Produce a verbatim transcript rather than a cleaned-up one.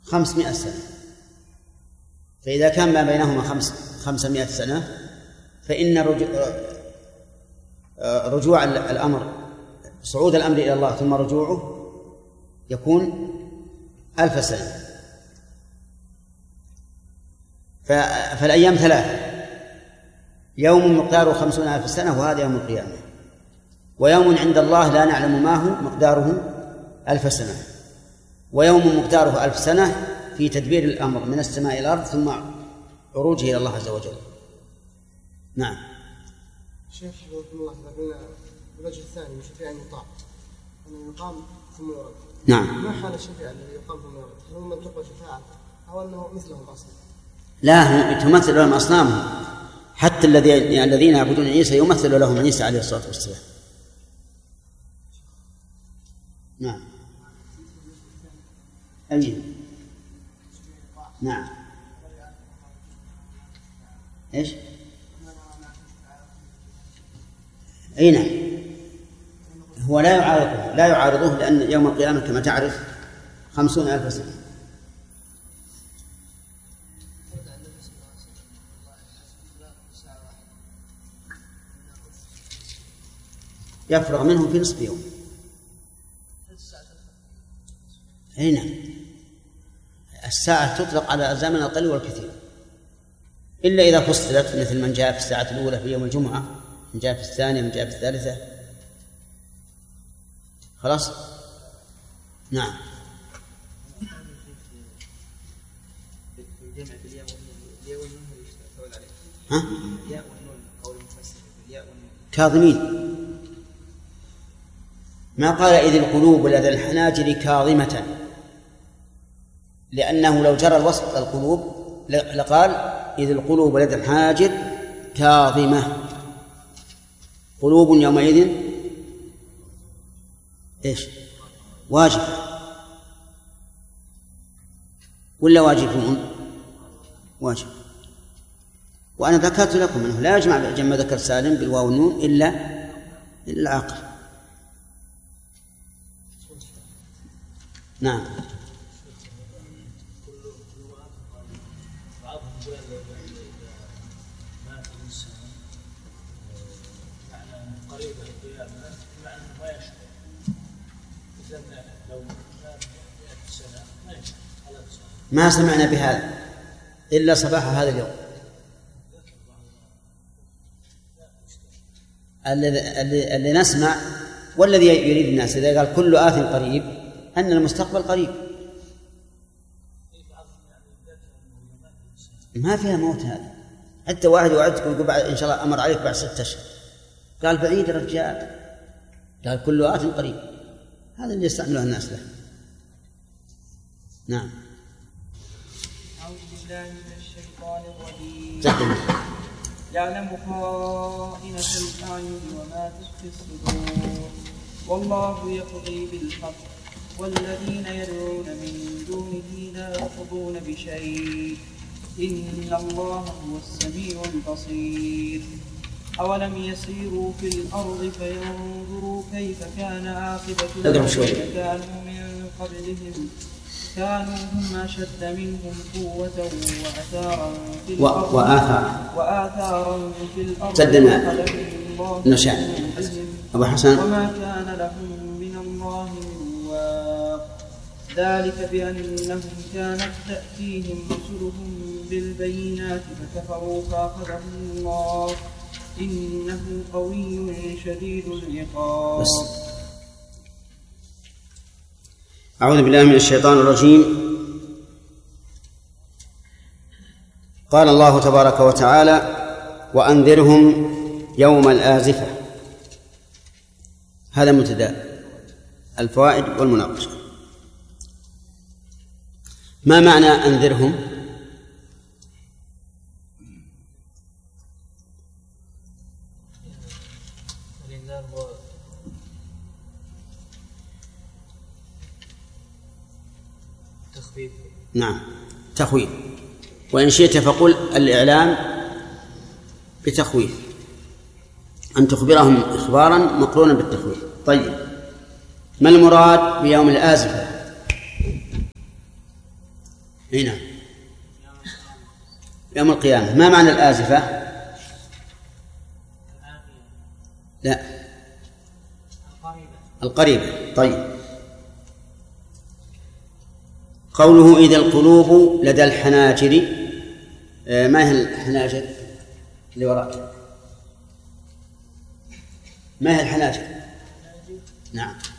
خمسمائة سنة، فإذا كان ما بينهما خمس خمسمائة سنة فإن رجوع الأمر صعود الأمر إلى الله ثم رجوعه يكون ألف سنة. فالأيام ثلاثة: يوم مقداره خمسون ألف سنة وهذا يوم القيامة، ويوم عند الله لا نعلم ما هو مقداره ألف سنة، ويوم مقداره ألف سنة في تدبير الأمر من السماء إلى الأرض ثم عروجه إلى الله عز وجل. نعم. شيخ حفظكم الله، إذا قلنا الوجه الثاني الشفيع المطاع أنه يقام ثم يرد، نعم، ما حال الشفيع الذي يقام ثم يرد؟ هل هو من تقوى شفاعة أو أنه مثلهم أصلا؟ لا، تمثل لهم أصنامهم، حتى الذين يعبدون عيسى يمثل لهم عيسى عليه الصلاة والسلام. نعم. أمين. نعم. إيش؟ أي نعم، هو لا يعارضه لا يعارضه لأن يوم القيامة كما تعرف خمسون ألف سنة. يفرغ منهم في نصف يوم. أي نعم، الساعة تطلق على الزمن القليل والكثير، إلا إذا فصلت، مثل من جاء في الساعة الأولى في يوم الجمعة، من جاء في الثانية، من جاء في الثالثة، خلاص. نعم. ها؟ كاظمين، ما قال إذ القلوب لدى الحناجر كاظمة، لأنه لو جرى الوصف القلوب لقال إذ القلوب لدى الحناجر كاظمة. قلوب يومئذ إيش؟ واجب ولا واجبون؟ واجب. وأنا ذكرت لكم أنه لا يجمع جمع ذكر سالم بالواو والنون إلا إلا العاقل. نعم. ما سمعنا بهذا إلا صباح هذا اليوم. الذي اللي نسمع والذي يريد الناس إذا قال كل آت قريب أن المستقبل قريب، ما فيها موت. هذا حتى واحد وعدك يقول إن شاء الله أمر عليك بعد ستة أشهر، قال بعيد الرجال، قال كل آت قريب. هذا اللي يستعمله الناس له. نعم. أعوذ بالله من الشيطان الرجيم. يعلم خائنة الأعين وما تخفي الصدور والله يقضي بالحق والذين يدعون من دونه لا يقضون بشيء إن الله هو السميع البصير. أولم يسيروا في الأرض فينظروا كيف كان عاقبة الذين كانوا من قبلهم كانوا هم أشد منهم قوة وأثارا في الأرض وآثارا في الأرض وما كان لهم من الله من واق. ذلك بأنهم كانت تأتيهم رسلهم بالبينات فكفروا فأخذهم الله إنه قوي شديد العقاب. أعوذ بالله من الشيطان الرجيم. قال الله تبارك وتعالى وأنذرهم يوم الآزفة. هذا مبتدأ الفوائد والمناقشة. ما معنى أنذرهم؟ نعم، تخويف. وإن شئت فقل الإعلام بتخويف، أن تخبرهم إخبارا مقرونا بالتخويف. طيب، ما المراد بيوم الآزفة؟ هنا يوم القيامة. ما معنى الآزفة؟ لا القريبة. طيب، قوله إذا القلوب لدى الحناجر، ما هي الحناجر اللي وراء؟ ما هي الحناجر؟ نعم